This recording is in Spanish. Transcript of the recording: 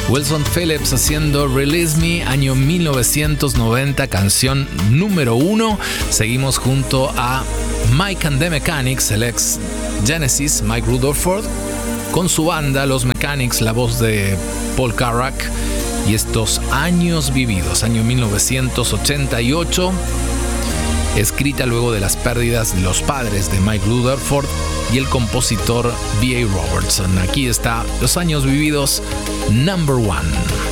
Wilson Phillips haciendo Release Me, año 1990, canción número 1. Seguimos junto a Mike and the Mechanics, el ex Genesis, Mike Rutherford, con su banda, los Mechanics, la voz de Paul Carrack, y estos Años Vividos, año 1988, escrita luego de las pérdidas de los padres de Mike Rutherford y el compositor B.A. Robertson. Aquí está Los Años Vividos, number 1.